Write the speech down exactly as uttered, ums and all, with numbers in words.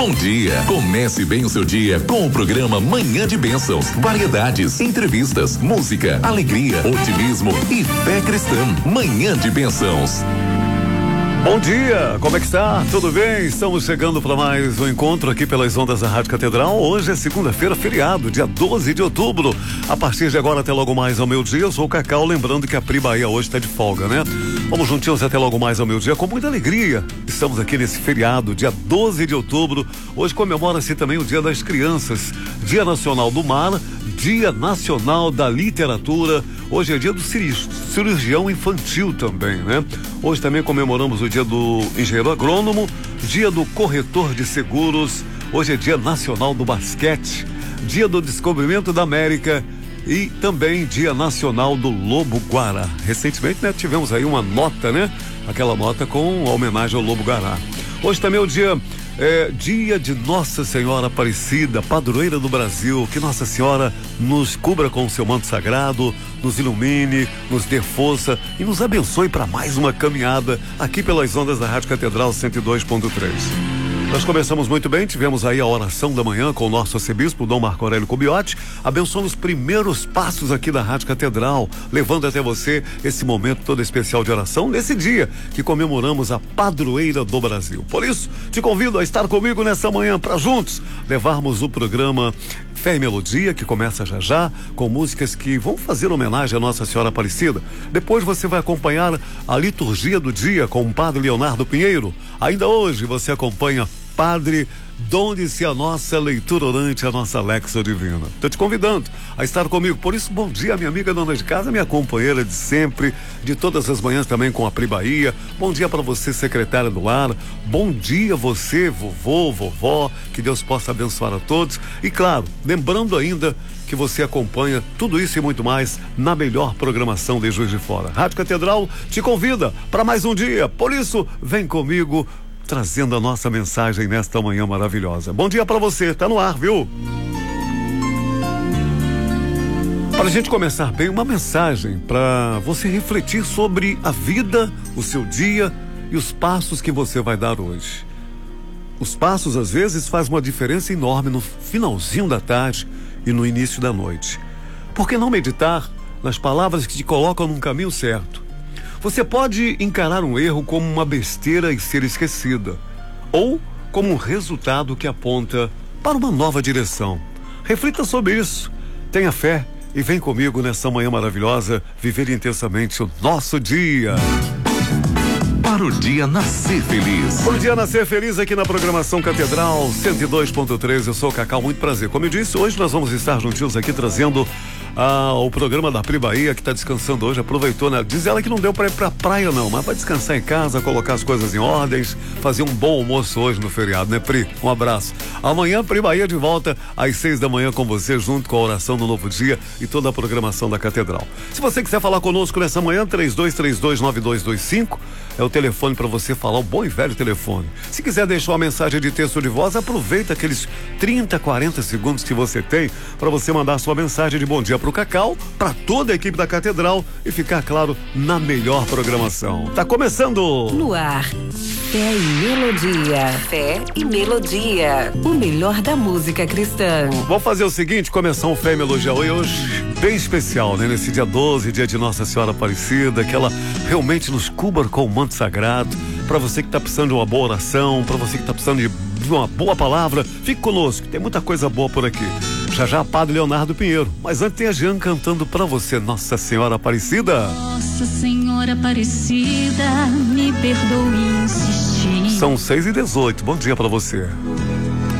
Bom dia. Comece bem o seu dia com o programa Manhã de Bênçãos. Variedades, entrevistas, música, alegria, otimismo e fé cristã. Manhã de Bênçãos. Bom dia, como é que está? Tudo bem? Estamos chegando para mais um encontro aqui pelas ondas da Rádio Catedral. Hoje é segunda-feira, feriado, dia doze de outubro. A partir de agora até logo mais ao meio-dia, eu sou o Cacau, lembrando que a Pri Bahia hoje está de folga, né? Vamos juntinhos até logo mais ao meio-dia com muita alegria. Estamos aqui nesse feriado, dia doze de outubro. Hoje comemora-se também o Dia das Crianças, Dia Nacional do Mar, Dia Nacional da Literatura. Hoje é dia do cirurgião infantil também, né? Hoje também comemoramos o dia do engenheiro agrônomo, dia do corretor de seguros. Hoje é dia nacional do basquete, dia do descobrimento da América e também dia nacional do lobo-guará. Recentemente, né, tivemos aí uma nota, né? Aquela nota com a homenagem ao lobo-guará. Hoje também é o dia É, dia de Nossa Senhora Aparecida, padroeira do Brasil. Que Nossa Senhora nos cubra com o seu manto sagrado, nos ilumine, nos dê força e nos abençoe para mais uma caminhada aqui pelas ondas da Rádio Catedral cento e dois ponto três. Nós começamos muito bem, tivemos aí a oração da manhã com o nosso arcebispo, Dom Marco Aurélio Cubiotti, abençoando os primeiros passos aqui da Rádio Catedral, levando até você esse momento todo especial de oração, nesse dia que comemoramos a padroeira do Brasil. Por isso, te convido a estar comigo nessa manhã para juntos levarmos o programa Fé e Melodia, que começa já já, com músicas que vão fazer homenagem à Nossa Senhora Aparecida. Depois você vai acompanhar a liturgia do dia com o Padre Leonardo Pinheiro. Ainda hoje você acompanha Padre Donde-se a nossa leitura orante, a nossa Lexo Divina. Estou te convidando a estar comigo. Por isso, bom dia, minha amiga dona de casa, minha companheira de sempre, de todas as manhãs também com a Pri Bahia. Bom dia para você, secretária do lar. Bom dia você, vovô, vovó. Que Deus possa abençoar a todos. E claro, lembrando ainda que você acompanha tudo isso e muito mais na melhor programação de Juiz de Fora. Rádio Catedral te convida para mais um dia. Por isso, vem comigo, trazendo a nossa mensagem nesta manhã maravilhosa. Bom dia para você, tá no ar, viu? Para a gente começar bem, uma mensagem para você refletir sobre a vida, o seu dia e os passos que você vai dar hoje. Os passos, às vezes, fazem uma diferença enorme no finalzinho da tarde e no início da noite. Por que não meditar nas palavras que te colocam num caminho certo? Você pode encarar um erro como uma besteira e ser esquecida, ou como um resultado que aponta para uma nova direção. Reflita sobre isso, tenha fé e vem comigo nessa manhã maravilhosa viver intensamente o nosso dia. Para o dia nascer feliz. Para o dia nascer feliz aqui na programação Catedral cento e dois ponto três. Eu sou o Cacau, muito prazer. Como eu disse, hoje nós vamos estar juntinhos aqui trazendo ah, o programa da Pri Bahia, que está descansando hoje. Aproveitou, né? Diz ela que não deu para ir pra praia não, mas vai descansar em casa, colocar as coisas em ordens, fazer um bom almoço hoje no feriado, né, Pri? Um abraço. Amanhã, Pri Bahia de volta às seis da manhã com você, junto com a oração do novo dia e toda a programação da Catedral. Se você quiser falar conosco nessa manhã, três dois três dois nove dois dois cinco é o telefone para você falar, o bom e velho telefone. Se quiser deixar uma mensagem de texto de voz, aproveita aqueles trinta, quarenta segundos que você tem para você mandar sua mensagem de bom dia pro Cacau, para toda a equipe da Catedral e ficar, claro, na melhor programação. Tá começando! No ar, Fé e Melodia. Fé e Melodia. O melhor da música cristã. Vamos fazer o seguinte, começar um Fé e Melodia hoje bem especial, né? Nesse dia doze, dia de Nossa Senhora Aparecida, que ela realmente nos cubra com o manto sagrado. Para você que está precisando de uma boa oração, para você que está precisando de uma boa palavra, fique conosco, tem muita coisa boa por aqui. Já já, Padre Leonardo Pinheiro. Mas antes tem a Jean cantando para você, Nossa Senhora Aparecida. Nossa Senhora Aparecida, me perdoe insistir. São seis e dezoito, bom dia para você.